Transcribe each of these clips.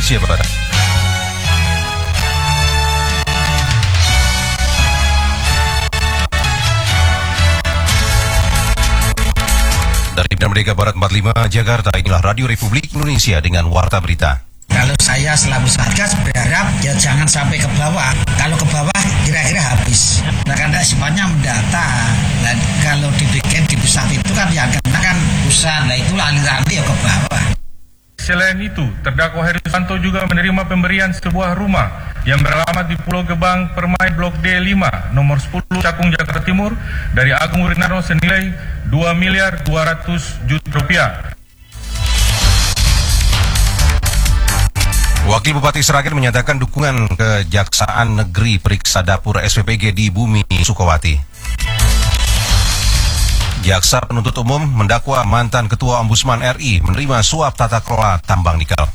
Indonesia Barat. Dari Merdeka Barat 45 Jakarta, inilah Radio Republik Indonesia dengan Warta Berita. Kalau saya selaku Satgas berharap ya jangan sampai ke bawah. Kalau ke bawah kira-kira habis. Nah karena sifatnya mendata. Dan kalau dibikin di pusat itu kan yang kena kan pusat. Nah itu aliran ya ke bawah. Selain itu, terdakwa Herisanto juga menerima pemberian sebuah rumah yang beralamat di Pulau Gebang, Permai Blok D5, nomor 10 Cakung, Jakarta Timur dari Agung Wurinarno senilai Rp2.200.000.000. Wakil Bupati Sragen menyatakan dukungan Kejaksaan Negeri periksa dapur SPPG di Bumi Sukowati. Jaksa penuntut umum mendakwa mantan Ketua Ombudsman RI menerima suap tata kelola tambang nikel.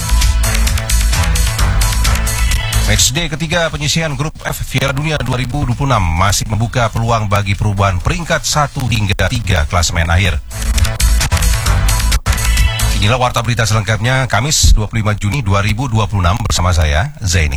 Matchday ketiga penyisihan grup F Piala Dunia 2026 masih membuka peluang bagi perubahan peringkat 1 hingga 3 klasemen akhir. Inilah Warta Berita selengkapnya Kamis 25 Juni 2026 bersama saya, Zaini.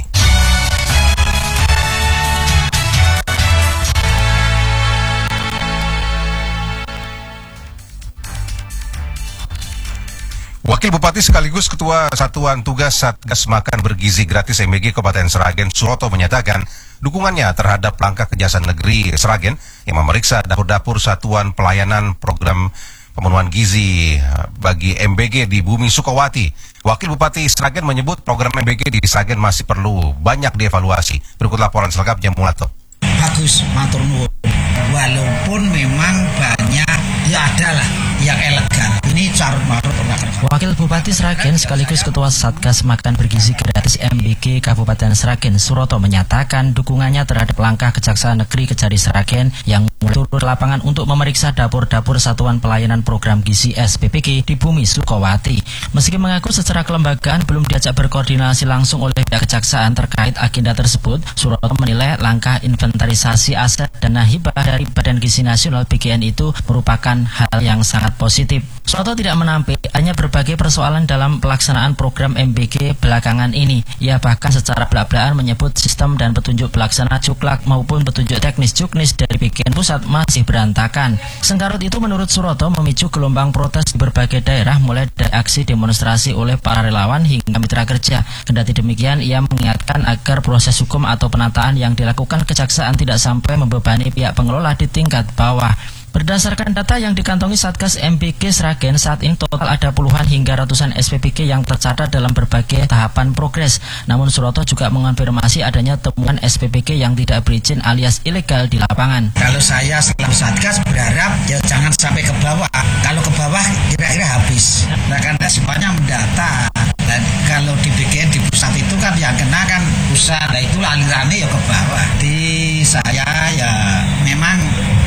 Wakil Bupati sekaligus Ketua Satuan Tugas Satgas Makan Bergizi Gratis MBG Kabupaten Sragen, Suroto menyatakan dukungannya terhadap langkah Kejaksaan Negeri Sragen yang memeriksa dapur-dapur Satuan Pelayanan Program Pemenuhan Gizi bagi MBG di Bumi Sukowati. Wakil Bupati Sragen menyebut program MBG di Sragen masih perlu banyak dievaluasi. Berikut laporan selengkapnya Mulato. Bagus, matur nuwun. Walaupun memang banyak, ya adalah yang elegan. Ini carut-marut. Wakil Bupati Sragen sekaligus Ketua Satgas Makan Bergizi Gratis MBG Kabupaten Sragen, Suroto menyatakan dukungannya terhadap langkah Kejaksaan Negeri Kejari Sragen yang mulai turun ke lapangan untuk memeriksa dapur-dapur Satuan Pelayanan Program Gizi SPPG di Bumi Sukowati. Meski mengaku secara kelembagaan belum diajak berkoordinasi langsung oleh pihak Kejaksaan terkait agenda tersebut, Suroto menilai langkah inventarisasi aset dana hibah dari Badan Gizi Nasional BGN itu merupakan hal yang sangat positif. Suroto tidak menampik hanya berbagai persoalan dalam pelaksanaan program MBG belakangan ini. Ia bahkan secara belak-belakan menyebut sistem dan petunjuk pelaksana Juklak maupun petunjuk teknis Juknis dari BGN pusat masih berantakan. Sengkarut itu menurut Suroto memicu gelombang protes di berbagai daerah mulai dari aksi demonstrasi oleh para relawan hingga mitra kerja. Kendati demikian, ia mengingatkan agar proses hukum atau penataan yang dilakukan Kejaksaan tidak sampai membebani pihak pengelola di tingkat bawah. Berdasarkan data yang dikantongi Satgas MBG Sragen, saat ini total ada puluhan hingga ratusan SPPG yang tercatat dalam berbagai tahapan progres. Namun Suroto juga mengonfirmasi adanya temuan SPPG yang tidak berizin alias ilegal di lapangan. Kalau saya selaku Satgas berharap ya jangan sampai ke bawah. Kalau ke bawah kira-kira habis. Nah karena sifatnya mendata. Dan kalau dibikin di pusat itu kan yang kena kan pusat. Nah itu alirannya ya ke bawah. Di saya ya memang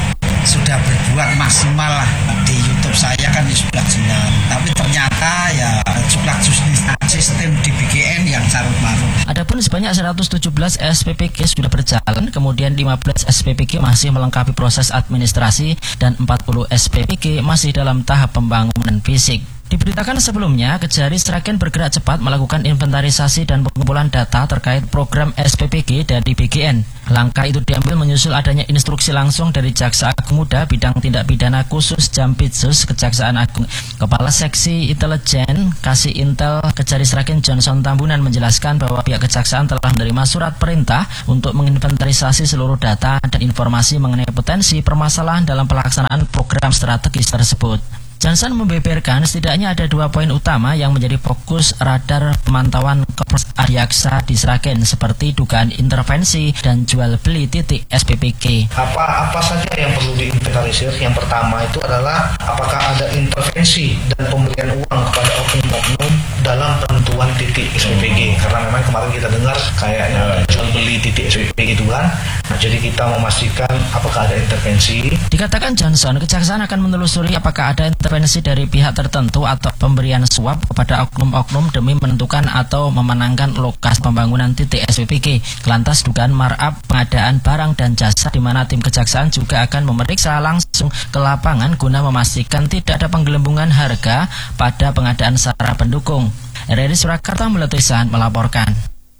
sudah berbuat maksimal lah. Di YouTube saya kan sudah jelas. Tapi ternyata ya Juklak Juknis sistem di BGN yang carut-marut. Adapun sebanyak 117 SPPG sudah berjalan, kemudian 15 SPPG masih melengkapi proses administrasi dan 40 SPPG masih dalam tahap pembangunan fisik. Diberitakan sebelumnya, Kejari Sragen bergerak cepat melakukan inventarisasi dan pengumpulan data terkait program SPPG dari BGN. Langkah itu diambil menyusul adanya instruksi langsung dari Jaksa Agung Muda Bidang Tindak Pidana Khusus Jampitsus Kejaksaan Agung. Kepala Seksi Intelijen Kasih Intel Kejari Sragen Johnson Tambunan menjelaskan bahwa pihak Kejaksaan telah menerima surat perintah untuk menginventarisasi seluruh data dan informasi mengenai potensi permasalahan dalam pelaksanaan program strategis tersebut. Johnson membeberkan setidaknya ada 2 poin utama yang menjadi fokus radar pemantauan Korps Adiaksa di Sragen, seperti dugaan intervensi dan jual beli titik SPPG. Apa saja yang perlu diinventarisir? Yang pertama itu adalah apakah ada intervensi dan pemberian uang kepada oknum-oknum dalam penentuan titik SPPG, karena memang kemarin kita dengar kayaknya jual beli titik SPPG itu kan. Nah, jadi kita memastikan apakah ada intervensi. Dikatakan Johnson, Kejaksaan akan menelusuri apakah ada intervensi dari pihak tertentu atau pemberian suap kepada oknum-oknum demi menentukan atau memenangkan lokasi pembangunan titik SPPG. Kelantas dugaan markup pengadaan barang dan jasa, di mana tim Kejaksaan juga akan memeriksa langsung ke lapangan guna memastikan tidak ada penggelembungan harga pada pengadaan sarana pendukung. RRI Surakarta Meletisan melaporkan.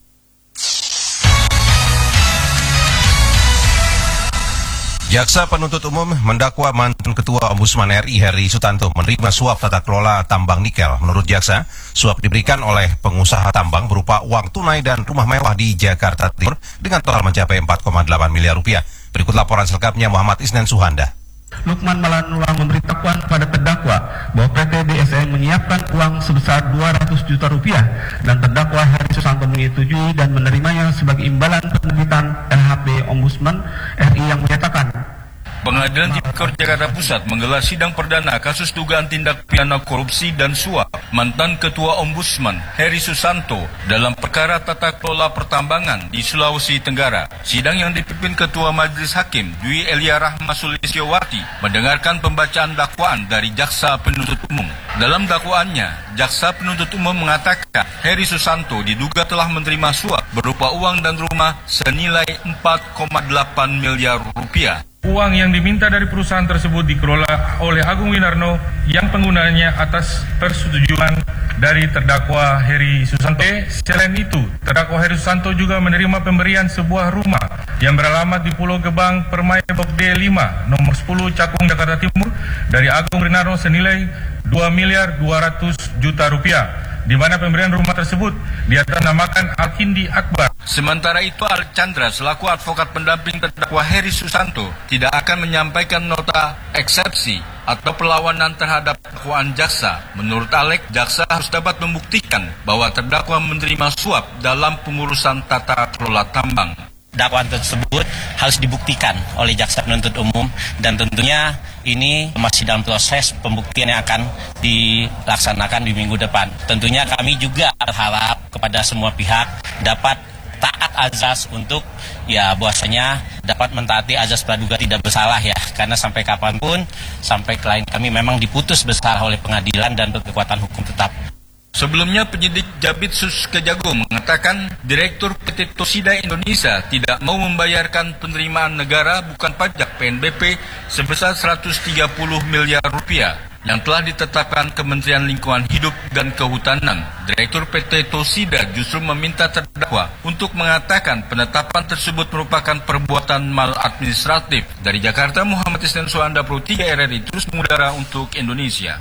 Jaksa penuntut umum mendakwa mantan Ketua Ombudsman RI Heri Sutanto menerima suap tata kelola tambang nikel. Menurut jaksa, suap diberikan oleh pengusaha tambang berupa uang tunai dan rumah mewah di Jakarta Timur dengan total mencapai 4,8 miliar rupiah. Berikut laporan selengkapnya Muhammad Isnan Suhanda. Lukman Malanulang memberi dakwaan kepada terdakwa bahwa PT DSN menyiapkan uang sebesar 200 juta rupiah dan terdakwa Heri Susanto menyetujui dan menerimanya sebagai imbalan penerbitan LHP Ombudsman RI yang menyatakan Pengadilan Tipikor Jakarta Pusat menggelar sidang perdana kasus dugaan tindak pidana korupsi dan suap mantan Ketua Ombudsman Heri Susanto dalam perkara tata kelola pertambangan di Sulawesi Tenggara. Sidang yang dipimpin Ketua Majelis Hakim Dwi Elia Rahma Sulistyowati mendengarkan pembacaan dakwaan dari Jaksa Penuntut Umum. Dalam dakwaannya, Jaksa Penuntut Umum mengatakan Heri Susanto diduga telah menerima suap berupa uang dan rumah senilai 4,8 miliar rupiah. Uang yang diminta dari perusahaan tersebut dikelola oleh Agung Winarno yang penggunaannya atas persetujuan dari terdakwa Heri Susanto. Selain itu, terdakwa Heri Susanto juga menerima pemberian sebuah rumah yang beralamat di Pulau Gebang, Permai Blok D5, nomor 10 Cakung, Jakarta Timur dari Agung Winarno senilai 2 miliar 200 juta rupiah, di mana pemberian rumah tersebut diatasnamakan Alkindi Akbar. Sementara itu, Archandra selaku advokat pendamping terdakwa Heri Susanto tidak akan menyampaikan nota eksepsi atau perlawanan terhadap dakwaan jaksa. Menurut Alek, jaksa harus dapat membuktikan bahwa terdakwa menerima suap dalam pengurusan tata kelola tambang. Dakwaan tersebut harus dibuktikan oleh jaksa penuntut umum dan tentunya ini masih dalam proses pembuktian yang akan dilaksanakan di minggu depan. Tentunya kami juga berharap kepada semua pihak dapat taat azas untuk bahwasanya dapat mentaati azas praduga tidak bersalah karena sampai kapanpun sampai klien kami memang diputus bersalah oleh pengadilan dan berkekuatan hukum tetap. Sebelumnya, penyidik Jabitsus Kejagung mengatakan Direktur PT Tosida Indonesia tidak mau membayarkan penerimaan negara bukan pajak PNBP sebesar 130 miliar rupiah yang telah ditetapkan Kementerian Lingkungan Hidup dan Kehutanan. Direktur PT Tosida justru meminta terdakwa untuk mengatakan penetapan tersebut merupakan perbuatan maladministratif. Dari Jakarta, Muhammad Isnan Suhanda, Pro 3 RRI, terus mengudara untuk Indonesia.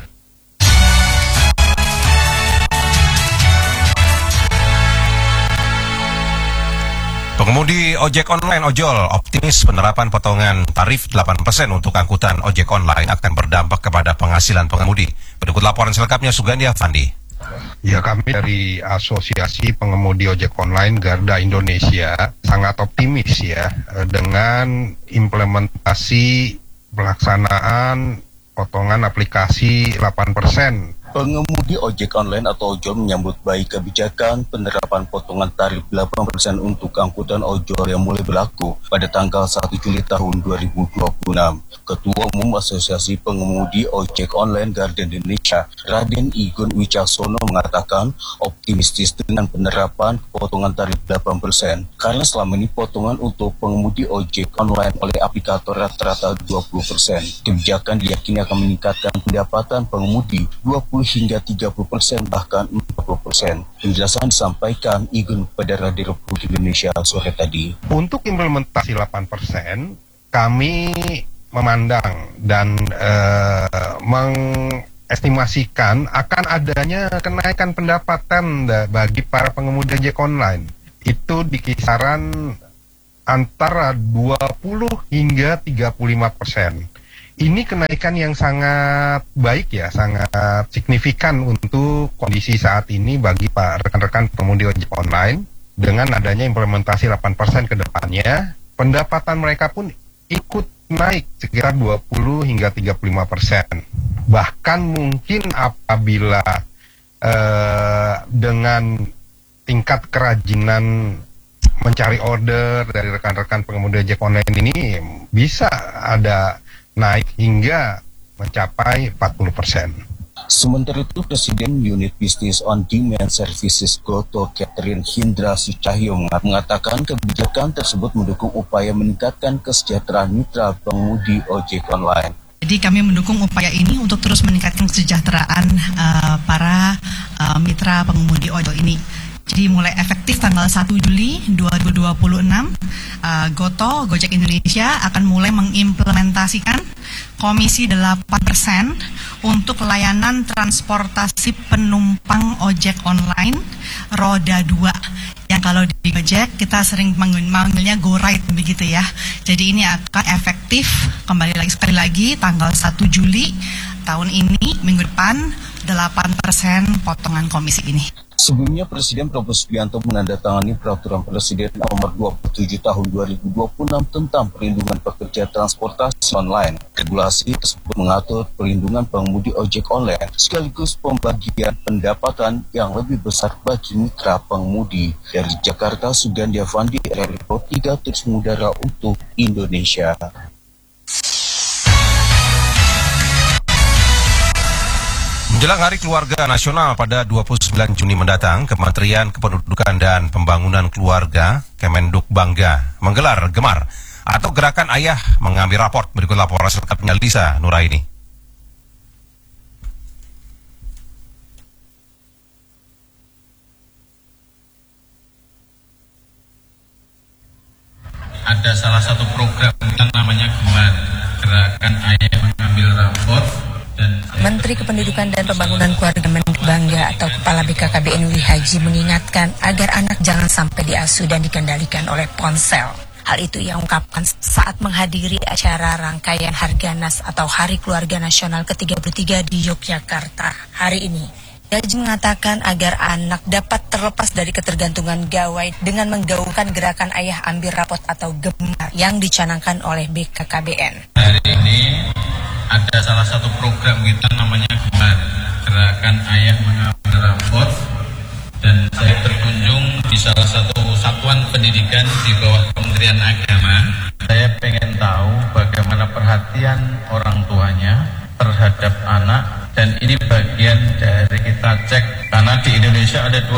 Pengemudi ojek online ojol optimis penerapan potongan tarif 8% untuk angkutan ojek online akan berdampak kepada penghasilan pengemudi. Berikut laporan selengkapnya Sugandi Afandi. Ya, kami dari Asosiasi Pengemudi Ojek Online Garda Indonesia sangat optimis dengan implementasi pelaksanaan potongan aplikasi 8%. Pengemudi ojek online atau ojol menyambut baik kebijakan penerapan potongan tarif 8% untuk angkutan ojol yang mulai berlaku pada tanggal 1 Juli tahun 2026. Ketua Umum Asosiasi Pengemudi Ojek Online Garda Indonesia, Raden Igun Wicaksono mengatakan optimistis dengan penerapan potongan tarif 8% karena selama ini potongan untuk pengemudi ojek online oleh aplikator rata-rata 20%. Kebijakan diyakini akan meningkatkan pendapatan pengemudi 20 hingga 30% bahkan 40%. Penjelasan disampaikan Igun pada Radio Republik Indonesia sore tadi. Untuk implementasi 8%, kami memandang dan mengestimasikan akan adanya kenaikan pendapatan bagi para pengemudi ojek online. Itu di kisaran antara 20 hingga 35%. Ini kenaikan yang sangat baik sangat signifikan untuk kondisi saat ini bagi rekan-rekan pengemudi ojek online. Dengan adanya implementasi 8% ke depannya, pendapatan mereka pun ikut naik sekitar 20 hingga 35%. Bahkan mungkin apabila dengan tingkat kerajinan mencari order dari rekan-rekan pengemudi ojek online ini bisa ada naik hingga mencapai 40%. Sementara itu, Presiden Unit Business on Demand Services Goto Catherine Hindra Sucahyo mengatakan kebijakan tersebut mendukung upaya meningkatkan kesejahteraan mitra pengemudi ojek online. Jadi kami mendukung upaya ini untuk terus meningkatkan kesejahteraan para mitra pengemudi ojol ini. Jadi mulai efektif tanggal 1 Juli 2026, Gojek Indonesia akan mulai mengimplementasikan Komisi 8% untuk layanan transportasi penumpang ojek online roda 2. Yang kalau di Gojek kita sering manggilnya GoRide begitu ya. Jadi ini akan efektif sekali lagi tanggal 1 Juli tahun ini, minggu depan 8% potongan komisi ini. Sebelumnya, Presiden Prabowo Subianto menandatangani Peraturan Presiden Nomor 27 Tahun 2026 tentang perlindungan pekerja transportasi online. Regulasi tersebut mengatur perlindungan pengemudi ojek online sekaligus pembagian pendapatan yang lebih besar bagi mitra pengemudi. Dari Jakarta, Sugandi Avandi, RRI Pro 3 terus mengudara untuk Indonesia. Menjelang Hari Keluarga Nasional pada 29 Juni mendatang, Kementerian Kependudukan dan Pembangunan Keluarga Kemenduk Bangga menggelar Gemar atau Gerakan Ayah Mengambil Raport. Berikut laporan selengkapnya Lisa Nuraini. Ada salah satu program yang namanya Gemar, Gerakan Ayah Mengambil Raport. Menteri Kependudukan dan Pembangunan Keluarga Kemenduk Bangga atau Kepala BKKBN Wihaji mengingatkan agar anak jangan sampai diasuh dan dikendalikan oleh ponsel. Hal itu ia ungkapkan saat menghadiri acara rangkaian Harganas atau Hari Keluarga Nasional ke-33 di Yogyakarta hari ini. Wihaji mengatakan agar anak dapat terlepas dari ketergantungan gawai dengan menggaungkan gerakan Ayah Ambil Rapot atau Gemar yang dicanangkan oleh BKKBN. Hari ini ada salah satu program kita namanya Gemar, Gerakan Ayah Mengambil Raport, dan saya berkunjung di salah satu satuan pendidikan di bawah Kementerian Agama. Saya pengen tahu bagaimana perhatian orang tuanya terhadap anak, dan ini bagian dari kita cek, karena di Indonesia ada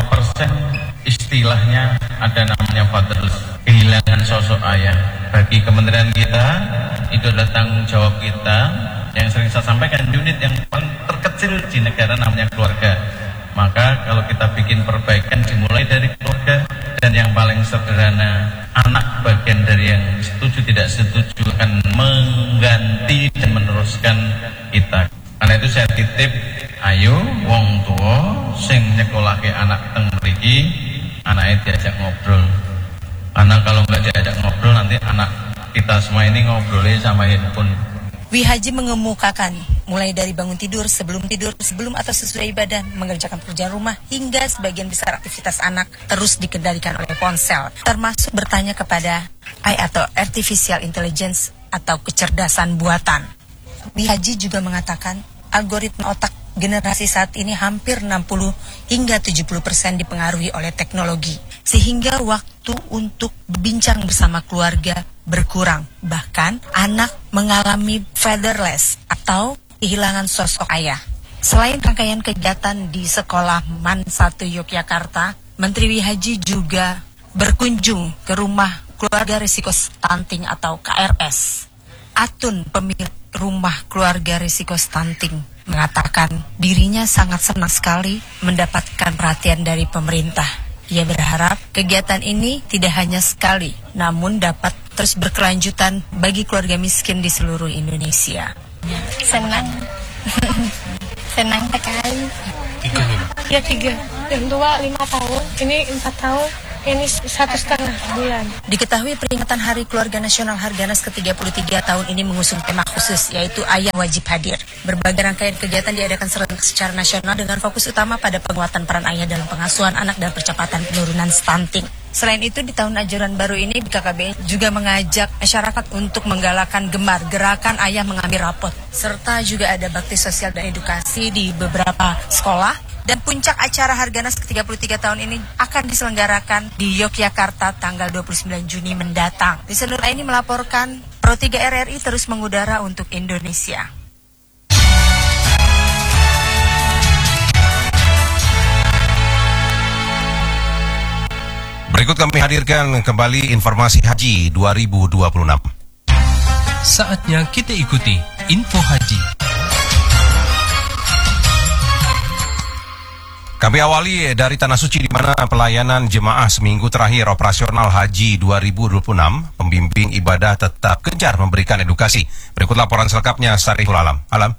25% istilahnya ada namanya fatherless, kehilangan sosok ayah. Bagi kementerian kita, itu adalah tanggung jawab kita. Yang sering saya sampaikan, unit yang paling terkecil di negara namanya keluarga. Maka kalau kita bikin perbaikan dimulai dari keluarga, dan yang paling sederhana, anak bagian dari yang setuju tidak setuju akan mengganti dan meneruskan kita. Karena itu saya titip, ayo wong tua sing nyekolahke anak teng mriki, anaknya diajak ngobrol. Karena kalau nggak diajak ngobrol, nanti anak kita semua ini ngobrolnya sama handphone. Wihaji mengemukakan mulai dari bangun tidur, sebelum atau sesudah ibadah, mengerjakan pekerjaan rumah, hingga sebagian besar aktivitas anak terus dikendalikan oleh ponsel, termasuk bertanya kepada AI atau Artificial Intelligence atau kecerdasan buatan. Wihaji juga mengatakan algoritma otak generasi saat ini hampir 60 hingga 70% dipengaruhi oleh teknologi, sehingga waktu untuk berbincang bersama keluarga berkurang. Bahkan anak mengalami fatherless atau kehilangan sosok ayah. Selain rangkaian kegiatan di Sekolah MAN 1 Yogyakarta, Menteri Wihaji juga berkunjung ke rumah keluarga risiko stunting atau KRS. Atun, pemilik rumah keluarga risiko stunting, mengatakan dirinya sangat senang sekali mendapatkan perhatian dari pemerintah. Ia berharap kegiatan ini tidak hanya sekali, namun dapat terus berkelanjutan bagi keluarga miskin di seluruh Indonesia. Senang. Senang sekali. 3. Ya 3. Yang tua 5 tahun, ini 4 tahun. Ini 1,5 bulan. Diketahui peringatan Hari Keluarga Nasional Harganas ke-33 tahun ini mengusung tema khusus, yaitu Ayah Wajib Hadir. Berbagai rangkaian kegiatan diadakan serentak secara nasional dengan fokus utama pada penguatan peran ayah dalam pengasuhan anak dan percepatan penurunan stunting. Selain itu, di tahun ajaran baru ini, BKKBN juga mengajak masyarakat untuk menggalakkan Gemar, Gerakan Ayah Mengambil Raport, serta juga ada bakti sosial dan edukasi di beberapa sekolah. Dan puncak acara Harganas ke-33 tahun ini akan diselenggarakan di Yogyakarta tanggal 29 Juni mendatang. Di seluruh ini melaporkan, Pro 3 RRI terus mengudara untuk Indonesia. Berikut kami hadirkan kembali informasi haji 2026. Saatnya kita ikuti Info Haji. Kami awali dari Tanah Suci, di mana pelayanan jemaah seminggu terakhir operasional Haji 2026, pembimbing ibadah tetap gencar memberikan edukasi. Berikut laporan selengkapnya Sariful Alam. Alam.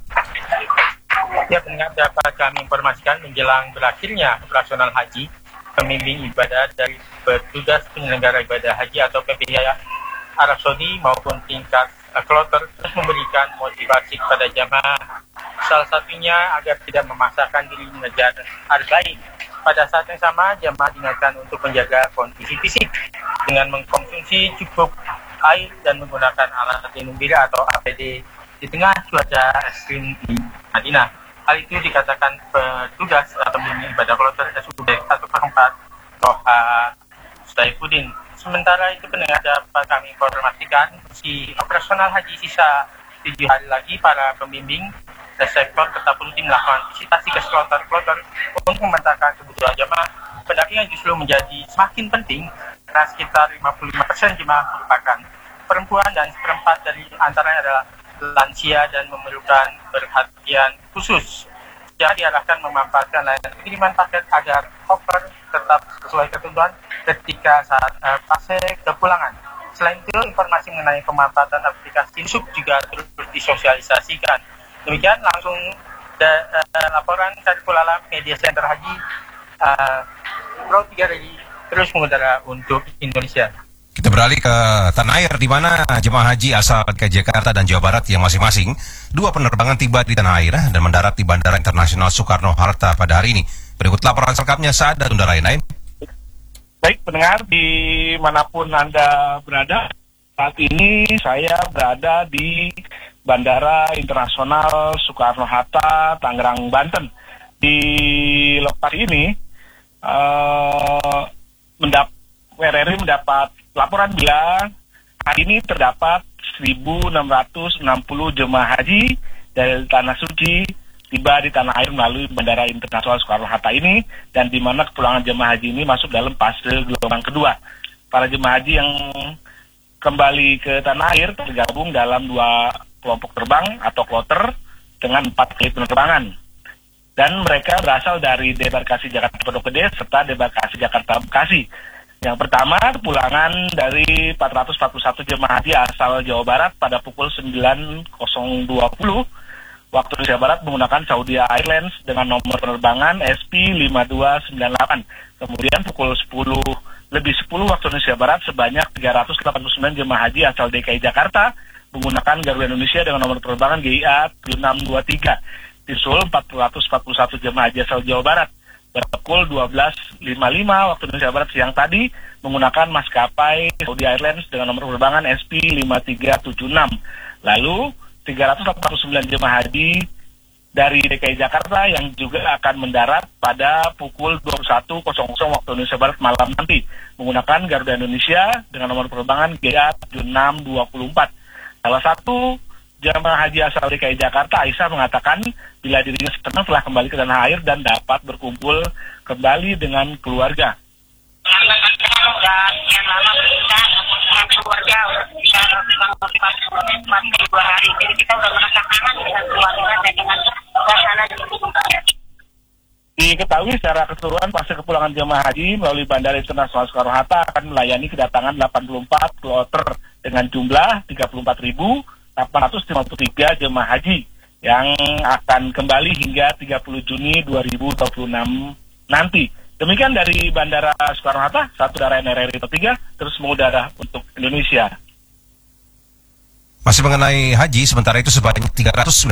Ya, pendengar, dapat kami informasikan menjelang berakhirnya operasional haji, pembimbing ibadah dari petugas penyelenggara ibadah haji atau PPH Arab Saudi maupun tingkat kloter terus memberikan motivasi kepada jamaah. Salah satunya agar tidak memaksakan diri mengejar arus lain. Pada saat yang sama, jamaah diingatkan untuk menjaga kondisi fisik dengan mengkonsumsi cukup air dan menggunakan alat pelindung diri atau APD di tengah cuaca ekstrim di Madinah. Hal itu dikatakan petugas atau pembimbing ibadah kloter SUD 104 Toha Saifuddin. Sementara itu, pendengar, dapat kami informasikan si operasional haji sisa 7 hari lagi para pembimbing dan sektor tetap rutin melakukan visitasi ke kloter untuk memetakan kebutuhan jemaah. Pendakian justru menjadi semakin penting karena sekitar 55% jemaah merupakan perempuan dan seperempat dari antaranya adalah lansia dan memerlukan perhatian khusus. Jadi diarahkan memanfaatkan layanan pengiriman paket agar koper tetap sesuai ketentuan ketika saat fase kepulangan. Selain itu, informasi mengenai pemanfaatan aplikasi Sub juga terus disosialisasikan. Demikian langsung laporan Sariful Alam, Media Center Haji Pro 3 Ready terus mengudara untuk Indonesia. Kita beralih ke tanah air, di mana jemaah haji asal ke Jakarta dan Jawa Barat yang masing-masing 2 penerbangan tiba di tanah air dan mendarat di Bandara Internasional Soekarno-Hatta pada hari ini. Berikut laporan selengkapnya saat dan Tunda Lain. Baik, pendengar, dimanapun Anda berada, saat ini saya berada di Bandara Internasional Soekarno-Hatta, Tangerang, Banten. Di lokasi ini, RRI mendapat laporan bila hari ini terdapat 1.660 jemaah haji dari Tanah Suci tiba di tanah air melalui Bandara Internasional Soekarno-Hatta ini, dan di mana kepulangan jemaah haji ini masuk dalam fase gelombang kedua. Para jemaah haji yang kembali ke tanah air tergabung dalam 2 kelompok terbang atau kloter dengan 4 kali penerbangan. Dan mereka berasal dari debarkasi Jakarta Pondok Gede serta debarkasi Jakarta Bekasi. Yang pertama, kepulangan dari 441 jemaah haji asal Jawa Barat pada pukul 9.020 waktu Indonesia Barat menggunakan Saudi Airlines dengan nomor penerbangan SP5298. Kemudian pukul 10:10 waktu Indonesia Barat sebanyak 389 jemaah haji asal DKI Jakarta menggunakan Garuda Indonesia dengan nomor penerbangan GIA 7623. Disusul 441 jemaah haji asal Jawa Barat. Pukul 12.55 waktu Indonesia Barat siang tadi menggunakan maskapai Saudi Airlines dengan nomor penerbangan SP5376. Lalu 389 jemaah haji dari DKI Jakarta yang juga akan mendarat pada pukul 21.00 waktu Indonesia Barat malam nanti menggunakan Garuda Indonesia dengan nomor penerbangan GA 7624. Salah satu jemaah haji asal DKI Jakarta, Aisyah, mengatakan bila dirinya senang telah kembali ke tanah air dan dapat berkumpul kembali dengan keluarga. Udah sekian lama kita dengan keluarga, udah bisa memotivasi selama 2 hari. Jadi kita udah merasa kangen dengan keluarga dan dengan suasana di sini. Diketahui secara keseluruhan fase kepulangan jemaah haji melalui Bandara Internasional Soekarno-Hatta akan melayani kedatangan 84 kloter dengan jumlah 34.853 jemaah haji yang akan kembali hingga 30 Juni 2026 nanti. Demikian dari Bandara Soekarno-Hatta, satu darah RRI 3 terus mengudara untuk Indonesia. Masih mengenai haji, sementara itu sebanyak 390